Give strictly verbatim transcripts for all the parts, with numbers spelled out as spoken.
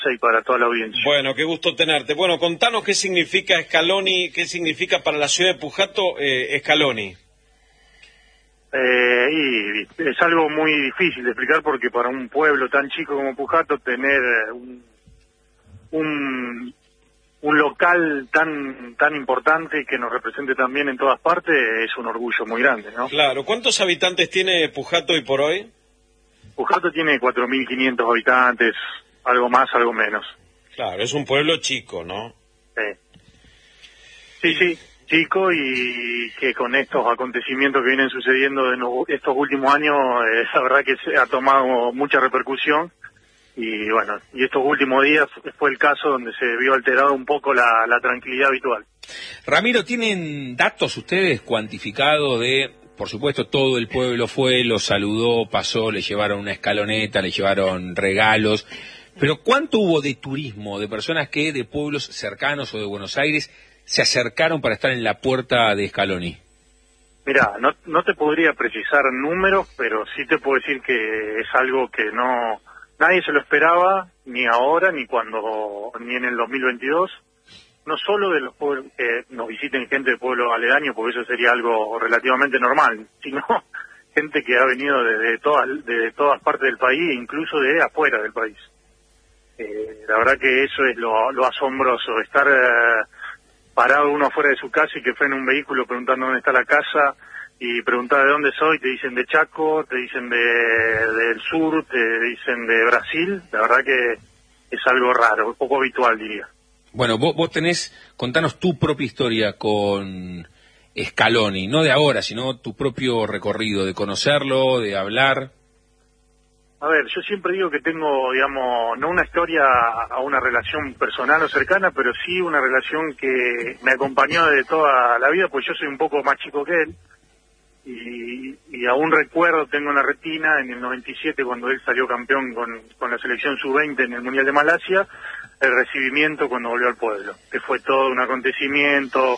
y para toda la audiencia. Bueno, qué gusto tenerte. Bueno, contanos qué significa Scaloni, qué significa para la ciudad de Pujato eh, Scaloni. Eh, y es algo muy difícil de explicar porque para un pueblo tan chico como Pujato tener un, un, un local tan tan importante que nos represente también en todas partes es un orgullo muy grande, ¿no? Claro. ¿Cuántos habitantes tiene Pujato hoy por hoy? Pujato tiene cuatro mil quinientos habitantes, algo más, algo menos. Claro, es un pueblo chico, ¿no? Sí, sí, sí, chico, y que con estos acontecimientos que vienen sucediendo en estos últimos años, eh, la verdad que se ha tomado mucha repercusión. Y bueno, y estos últimos días fue el caso donde se vio alterado un poco la, la tranquilidad habitual. Ramiro, ¿tienen datos ustedes cuantificados de, por supuesto, todo el pueblo fue, lo saludó, pasó, le llevaron una escaloneta, le llevaron regalos, pero cuánto hubo de turismo, de personas que de pueblos cercanos o de Buenos Aires se acercaron para estar en la puerta de Scaloni? Mirá, no, no te podría precisar números, pero sí te puedo decir que es algo que no nadie se lo esperaba, ni ahora, ni cuando, ni en el dos mil veintidós. No solo de los pueblos que nos visiten gente de pueblos aledaños, porque eso sería algo relativamente normal, sino gente que ha venido desde todas, de todas partes del país, incluso de afuera del país. Eh, la verdad que eso es lo, lo asombroso, estar eh, parado uno afuera de su casa y que frene un vehículo preguntando dónde está la casa y preguntar de dónde soy, te dicen de Chaco, te dicen de del sur, te dicen de Brasil. La verdad que es algo raro, poco habitual, diría. Bueno, vos, vos tenés, contanos tu propia historia con Scaloni, no de ahora, sino tu propio recorrido, de conocerlo, de hablar. A ver, yo siempre digo que tengo, digamos, no una historia a una relación personal o cercana, pero sí una relación que me acompañó de toda la vida, pues yo soy un poco más chico que él, y, y aún recuerdo, tengo en la retina, en el noventa y siete, cuando él salió campeón con, con la selección sub veinte en el Mundial de Malasia, el recibimiento cuando volvió al pueblo, que fue todo un acontecimiento.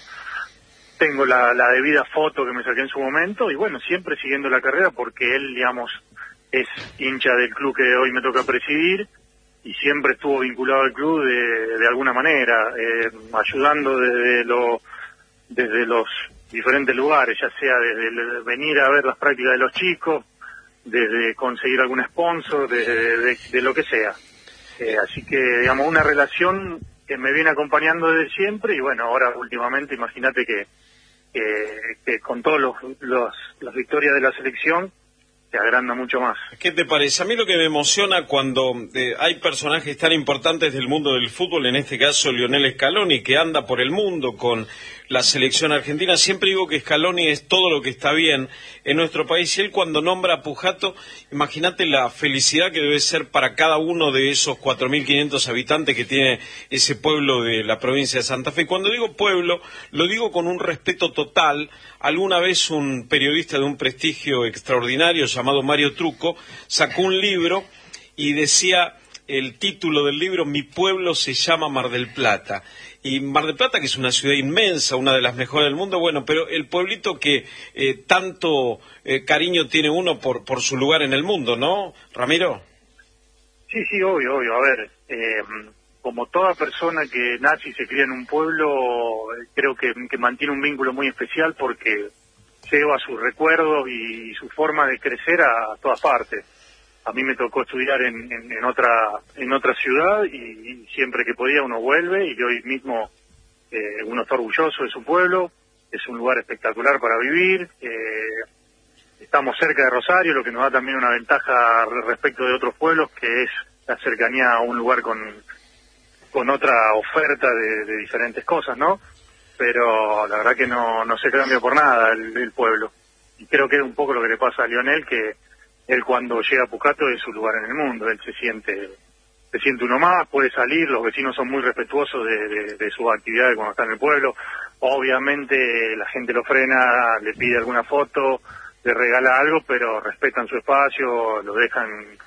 Tengo la, la debida foto que me saqué en su momento, y bueno, siempre siguiendo la carrera, porque él, digamos, es hincha del club que hoy me toca presidir y siempre estuvo vinculado al club de, de alguna manera, eh, ayudando desde, lo, desde los diferentes lugares, ya sea desde el, venir a ver las prácticas de los chicos, desde conseguir algún sponsor, desde de, de lo que sea. Eh, así que, digamos, una relación que me viene acompañando desde siempre y bueno, ahora últimamente, imagínate que, que, que con todas los, los, las victorias de la selección, se agranda mucho más. ¿Qué te parece? A mí lo que me emociona cuando eh, hay personajes tan importantes del mundo del fútbol, en este caso Lionel Scaloni, que anda por el mundo con la selección argentina. Siempre digo que Scaloni es todo lo que está bien en nuestro país. Y él cuando nombra a Pujato, imagínate la felicidad que debe ser para cada uno de esos cuatro mil quinientos habitantes que tiene ese pueblo de la provincia de Santa Fe. Cuando digo pueblo, lo digo con un respeto total. Alguna vez un periodista de un prestigio extraordinario llamado Mario Trucco sacó un libro y decía el título del libro: Mi pueblo se llama Mar del Plata. Y Mar del Plata, que es una ciudad inmensa, una de las mejores del mundo, bueno, pero el pueblito que eh, tanto eh, cariño tiene uno por, por su lugar en el mundo, ¿no, Ramiro? Sí, sí, obvio, obvio. A ver, eh, como toda persona que nace y se cría en un pueblo, creo que, que mantiene un vínculo muy especial porque lleva sus recuerdos y su forma de crecer a, a todas partes. A mí me tocó estudiar en, en, en otra en otra ciudad y, y siempre que podía uno vuelve y hoy mismo eh, uno está orgulloso de su pueblo. Es un lugar espectacular para vivir. Eh, estamos cerca de Rosario, lo que nos da también una ventaja respecto de otros pueblos, que es la cercanía a un lugar con con otra oferta de, de diferentes cosas, ¿no? Pero la verdad que no no se cambia por nada el, el pueblo. Y creo que es un poco lo que le pasa a Lionel, que él cuando llega a Pujato es su lugar en el mundo, él se siente se siente uno más, puede salir, los vecinos son muy respetuosos de, de, de sus actividades cuando está en el pueblo. Obviamente la gente lo frena, le pide alguna foto, le regala algo, pero respetan su espacio, lo dejan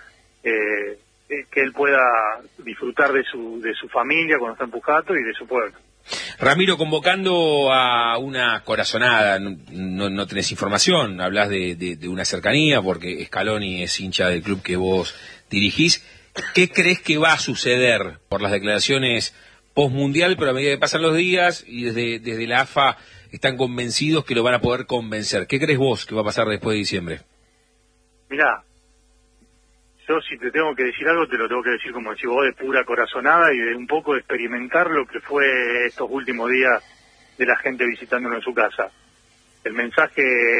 eh, que él pueda disfrutar de su de su familia cuando está en Pujato y de su pueblo. Ramiro, convocando a una corazonada, no, no, no tenés información, hablas de, de, de una cercanía, porque Scaloni es hincha del club que vos dirigís. ¿Qué crees que va a suceder por las declaraciones postmundial, pero a medida que pasan los días y desde, desde la A F A están convencidos que lo van a poder convencer? ¿Qué crees vos que va a pasar después de diciembre? Mirá, yo si te tengo que decir algo, te lo tengo que decir como decís vos, de pura corazonada y de un poco de experimentar lo que fue estos últimos días de la gente visitándolo en su casa. El mensaje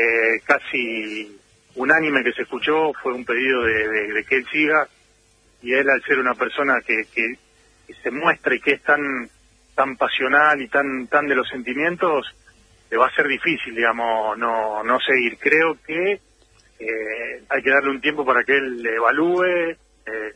casi unánime que se escuchó fue un pedido de, de, de que él siga, y él, al ser una persona que, que, que se muestra y que es tan tan pasional y tan tan de los sentimientos, le va a ser difícil, digamos, no no seguir. Creo que eh, hay que darle un tiempo para que él evalúe, eh,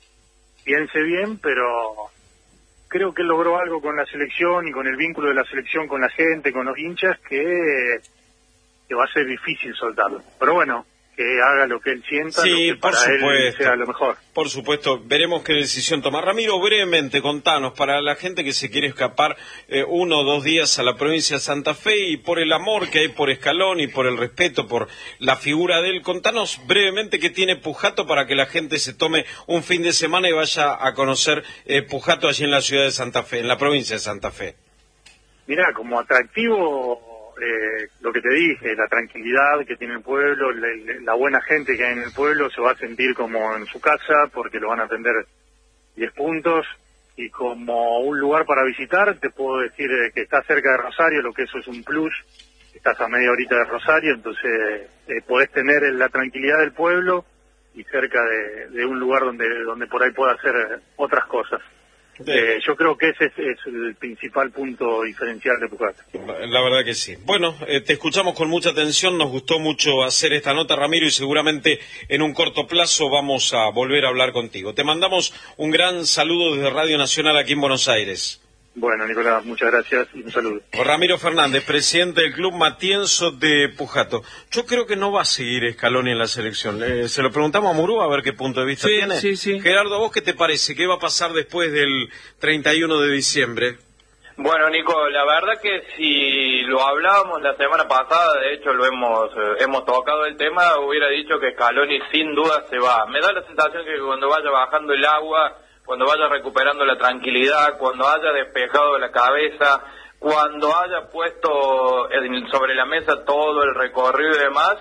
piense bien, pero creo que él logró algo con la selección y con el vínculo de la selección con la gente, con los hinchas, que, que va a ser difícil soltarlo. Pero bueno, que haga lo que él sienta, sí, lo que para por supuesto, él sea lo mejor. Por supuesto, veremos qué decisión toma. Ramiro, brevemente, contanos, para la gente que se quiere escapar eh, uno o dos días a la provincia de Santa Fe, y por el amor que hay por Scaloni, por el respeto, por la figura de él, contanos brevemente qué tiene Pujato para que la gente se tome un fin de semana y vaya a conocer eh, Pujato allí en la ciudad de Santa Fe, en la provincia de Santa Fe. Mirá, como atractivo... Eh, lo que te dije, la tranquilidad que tiene el pueblo, la, la buena gente que hay en el pueblo, se va a sentir como en su casa porque lo van a atender diez puntos, y como un lugar para visitar, te puedo decir eh, que está cerca de Rosario, lo que eso es un plus, estás a media horita de Rosario, entonces eh, podés tener la tranquilidad del pueblo y cerca de, de un lugar donde donde por ahí pueda hacer otras cosas. Eh, yo creo que ese es, es el principal punto diferencial de Pujato. La verdad que sí. Bueno, eh, te escuchamos con mucha atención, nos gustó mucho hacer esta nota, Ramiro, y seguramente en un corto plazo vamos a volver a hablar contigo. Te mandamos un gran saludo desde Radio Nacional aquí en Buenos Aires. Bueno, Nicolás, muchas gracias y un saludo. Ramiro Fernández, presidente del Club Matienzo de Pujato. Yo creo que no va a seguir Scaloni en la selección. Eh, se lo preguntamos a Murú a ver qué punto de vista sí, tiene. Sí, sí. Gerardo, ¿vos qué te parece? ¿Qué va a pasar después del treinta y uno de diciembre? Bueno, Nico, la verdad que si lo hablábamos la semana pasada, de hecho lo hemos eh, hemos tocado el tema, hubiera dicho que Scaloni sin duda se va. Me da la sensación que cuando vaya bajando el agua, cuando vaya recuperando la tranquilidad, cuando haya despejado la cabeza, cuando haya puesto en, sobre la mesa todo el recorrido y demás,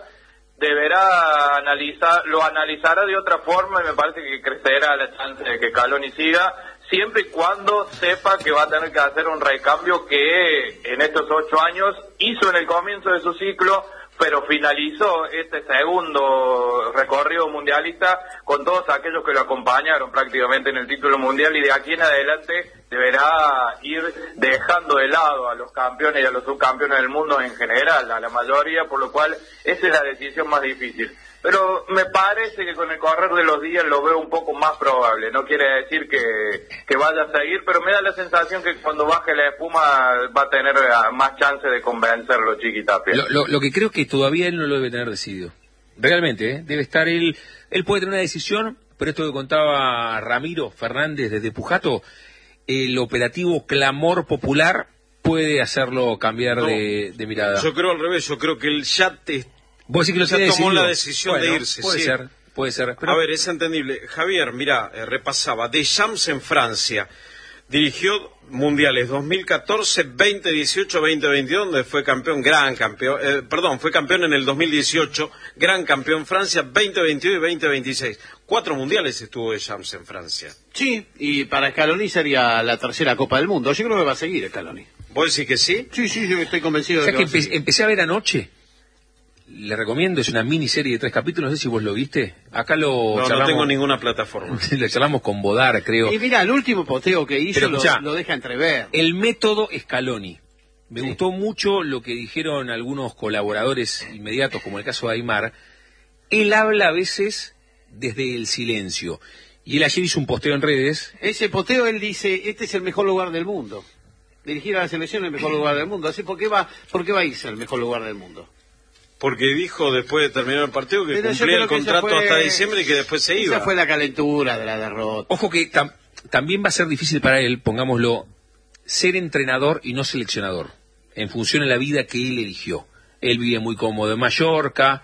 deberá analizar, lo analizará de otra forma, y me parece que crecerá la chance de que Scaloni siga, siempre y cuando sepa que va a tener que hacer un recambio que en estos ocho años hizo en el comienzo de su ciclo, pero finalizó este segundo recorrido mundialista con todos aquellos que lo acompañaron prácticamente en el título mundial, y de aquí en adelante deberá ir dejando de lado a los campeones y a los subcampeones del mundo en general, a la mayoría, por lo cual esa es la decisión más difícil. Pero me parece que con el correr de los días lo veo un poco más probable. No quiere decir que, que vaya a seguir, pero me da la sensación que cuando baje la espuma va a tener más chance de convencerlo, Chiqui Tapia. Lo, lo, lo que creo que todavía él no lo debe tener decidido. Realmente, ¿eh? Debe estar él... Él puede tener una decisión, pero esto que contaba Ramiro Fernández desde Pujato, el operativo clamor popular puede hacerlo cambiar no, de, de mirada. Yo creo al revés, yo creo que él ya te... ¿Vos decís que lo ya tiene tomó decidido? la decisión bueno, de irse. Puede sí. ser, puede ser. Pero... A ver, es entendible. Javier, mira, eh, repasaba. Deschamps en Francia. Dirigió mundiales dos mil catorce, veinte dieciocho, veinte veintidós, donde fue campeón, gran campeón, eh, perdón, fue campeón en el dos mil dieciocho, gran campeón Francia, veinte veintidós y veinte veintiséis. Cuatro mundiales estuvo Deschamps en Francia. Sí, y para Scaloni sería la tercera Copa del Mundo. Yo creo que va a seguir Scaloni. ¿Vos decís que sí? Sí, sí, yo estoy convencido o sea de que, que empe empecé a ver anoche. Le recomiendo, es una miniserie de tres capítulos, no sé si vos lo viste. Acá lo no, charlamos. No tengo ninguna plataforma. Lo charlamos con Bodar, creo. Y mira, el último posteo que hizo Pero, escuchá, lo, lo deja entrever. El método Scaloni. Me sí. gustó mucho lo que dijeron algunos colaboradores inmediatos, como el caso de Aymar. Él habla a veces desde el silencio. Y él ayer hizo un posteo en redes. Ese posteo él dice, este es el mejor lugar del mundo. Dirigir a la selección es el mejor lugar del mundo. Así, ¿por qué va, por qué va a irse al mejor lugar del mundo? Porque dijo después de terminar el partido que Pero cumplía el contrato fue, hasta diciembre y que después se iba. Esa fue la calentura de la derrota. Ojo que tam también va a ser difícil para él, pongámoslo, ser entrenador y no seleccionador, en función de la vida que él eligió. Él vive muy cómodo en Mallorca,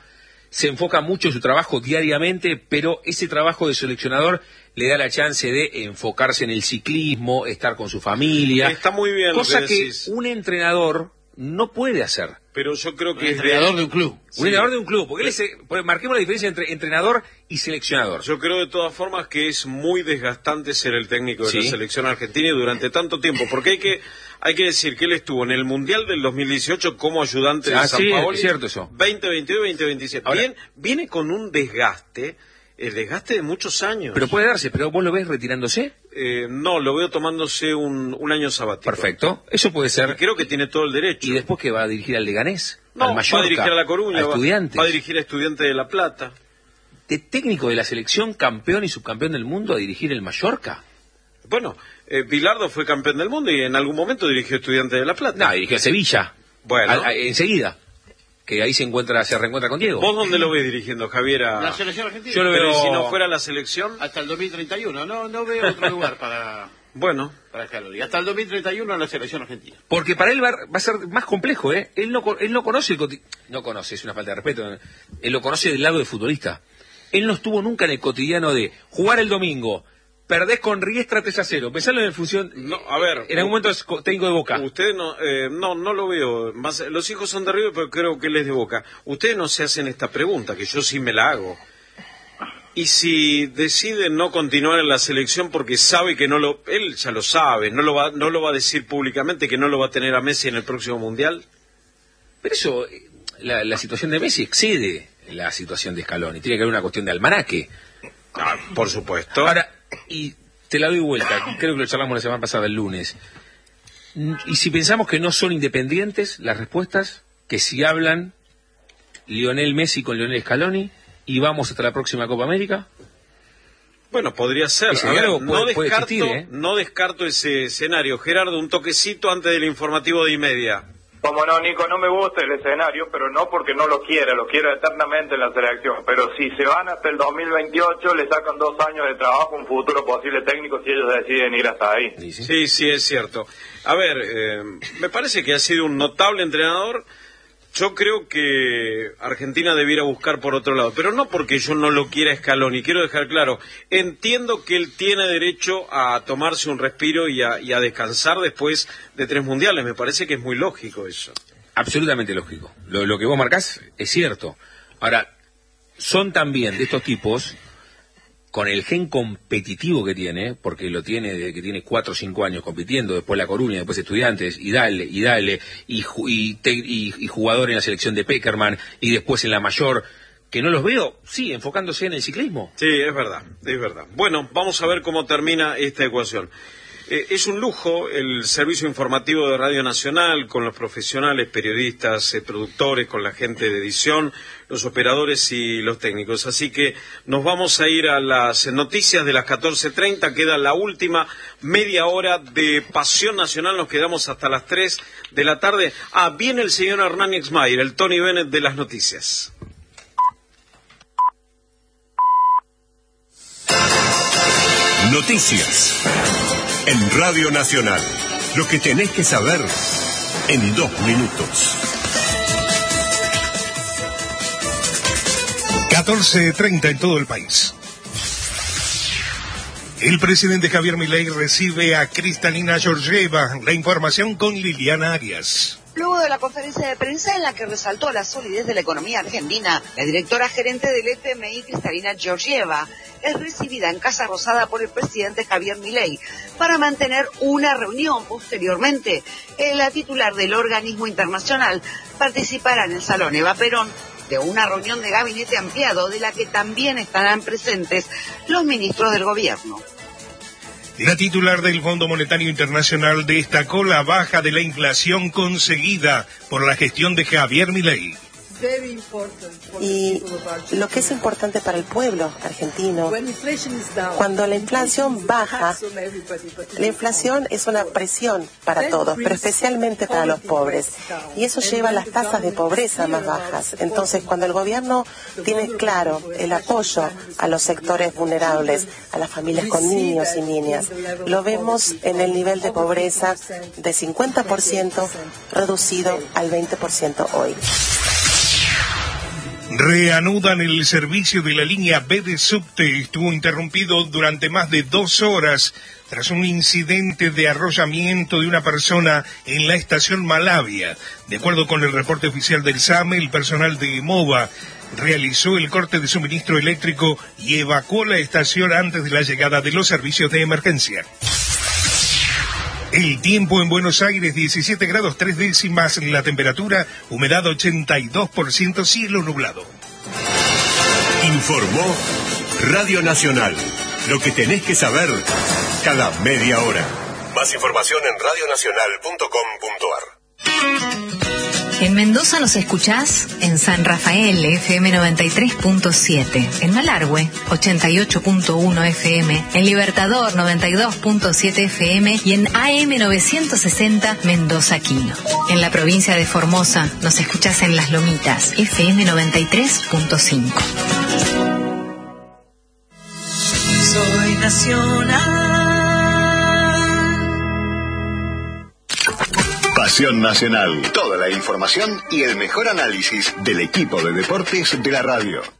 se enfoca mucho en su trabajo diariamente, pero ese trabajo de seleccionador le da la chance de enfocarse en el ciclismo, estar con su familia. Está muy bien cosa lo que que decís. un entrenador no puede hacer. Pero yo creo que Un es entrenador de... de un club. Un Sí. entrenador de un club, porque él es, porque marquemos la diferencia entre entrenador y seleccionador. Yo creo de todas formas que es muy desgastante ser el técnico de Sí. la selección argentina y durante tanto tiempo, porque hay que hay que decir que él estuvo en el Mundial del dos mil dieciocho como ayudante Ah, de San sí, Paoli. es cierto eso. veinte veintidós, veinte veintisiete. Ahora- Bien, viene con un desgaste, el desgaste de muchos años. Pero puede darse, pero vos lo ves retirándose. Eh, no, lo veo tomándose un, un año sabático. Perfecto, eso puede Y ser. creo que tiene todo el derecho. ¿Y después que va a dirigir al Leganés? No, al Mallorca, va a dirigir a La Coruña, a va- Estudiantes. va a dirigir a Estudiantes de La Plata. De técnico de la selección, campeón y subcampeón del mundo, a dirigir el Mallorca. Bueno, eh, Bilardo fue campeón del mundo y en algún momento dirigió Estudiantes de La Plata. No, dirigió a Sevilla. Bueno. A- a- enseguida. Que ahí se encuentra, se reencuentra con Diego. ¿Vos dónde lo ves dirigiendo, Javier? a- La selección argentina. Yo lo Pero veo- si no fuera la selección, Hasta el dos mil treinta y uno. No, no veo otro lugar para, bueno, para Scaloni. Hasta el dos mil treinta y uno la selección argentina. Porque para él va, va a ser más complejo, ¿eh? Él no, co- él no conoce el coti- no conoce, es una falta de respeto. Él lo conoce del lado de futbolista. Él no estuvo nunca en el cotidiano de jugar el domingo, perdés con Riestra tres a cero. Pensalo en función. no, a ver. En algún momento es co- técnico de Boca. Usted no, eh, no, no lo veo. Más, los hijos son de River, pero creo que él es de Boca. Ustedes no se hacen esta pregunta, que yo sí me la hago. Y si decide no continuar en la selección porque sabe que no lo, él ya lo sabe, no lo va, no lo va a decir públicamente que no lo va a tener a Messi en el próximo mundial. Pero eso, eh, la, la situación de Messi excede la situación de Scaloni. Tiene que haber una cuestión de almanaque. Ah, por supuesto. Ahora, y te la doy vuelta, creo que lo charlamos la semana pasada, el lunes. Y si pensamos que no son independientes las respuestas, que si hablan Lionel Messi con Lionel Scaloni y vamos hasta la próxima Copa América. Bueno, podría ser. Ese A ver, diálogo no, puede- puede descarto, existir, ¿eh? no descarto ese escenario. Gerardo, un toquecito antes del informativo de y media. Como no, Nico, no me gusta el escenario, pero no porque no lo quiera, lo quiero eternamente en la selección. Pero si se van hasta el dos mil veintiocho, le sacan dos años de trabajo, un futuro posible técnico si ellos deciden ir hasta ahí. ¿Sí? Sí, sí, es cierto. A ver, eh, me parece que ha sido un notable entrenador. Yo creo que Argentina debiera buscar por otro lado, pero no porque yo no lo quiera Scaloni. Quiero dejar claro, entiendo que él tiene derecho a tomarse un respiro y a, y a descansar después de tres mundiales. Me parece que es muy lógico eso. Absolutamente lógico. Lo, lo que vos marcás es cierto. Ahora, son también de estos tipos, con el gen competitivo que tiene, porque lo tiene desde que tiene cuatro o cinco años compitiendo, después La Coruña, después Estudiantes, y dale, y dale, y, ju- y, te- y- y jugador en la selección de Peckerman, y después en la mayor, que no los veo, sí, enfocándose en el ciclismo. Sí, es verdad, es verdad. Bueno, vamos a ver cómo termina esta ecuación. Eh, es un lujo el servicio informativo de Radio Nacional, con los profesionales, periodistas, eh, productores, con la gente de edición, los operadores y los técnicos. Así que nos vamos a ir a las noticias de las catorce treinta. Queda la última media hora de Pasión Nacional. Nos quedamos hasta las tres de la tarde. Ah, viene el señor Hernán Exmayer, el Tony Bennett de las noticias. Noticias en Radio Nacional. Lo que tenés que saber en dos minutos. catorce treinta en todo el país. El presidente Javier Milei recibe a Kristalina Georgieva. La información con Liliana Arias. Luego de la conferencia de prensa en la que resaltó la solidez de la economía argentina, la directora gerente del F M I, Kristalina Georgieva, es recibida en Casa Rosada por el presidente Javier Milei para mantener una reunión. Posteriormente, la titular del organismo internacional participará en el Salón Eva Perón de una reunión de gabinete ampliado de la que también estarán presentes los ministros del gobierno. La titular del Fondo Monetario Internacional destacó la baja de la inflación conseguida por la gestión de Javier Milei. Y lo que es importante para el pueblo argentino, cuando la inflación baja, la inflación es una presión para todos, pero especialmente para los pobres. Y eso lleva a las tasas de pobreza más bajas. Entonces, cuando el gobierno tiene claro el apoyo a los sectores vulnerables, a las familias con niños y niñas, lo vemos en el nivel de pobreza de cincuenta por ciento reducido al veinte por ciento hoy. Reanudan el servicio de la línea B de subte. Estuvo interrumpido durante más de dos horas tras un incidente de arrollamiento de una persona en la estación Malavia. De acuerdo con el reporte oficial del SAME, el personal de MOVA realizó el corte de suministro eléctrico y evacuó la estación antes de la llegada de los servicios de emergencia. El tiempo en Buenos Aires, diecisiete grados tres décimas la temperatura, humedad ochenta y dos por ciento, cielo nublado. Informó Radio Nacional. Lo que tenés que saber cada media hora. Más información en radio nacional punto com punto ar. En Mendoza nos escuchás en San Rafael, F M noventa y tres punto siete, en Malargüe, ochenta y ocho punto uno F M, en Libertador, noventa y dos punto siete F M y en A M novecientos sesenta Mendoza Quino. En la provincia de Formosa nos escuchás en Las Lomitas, F M noventa y tres punto cinco. Soy nacional. Pasión Nacional. Toda la información y el mejor análisis del equipo de deportes de la radio.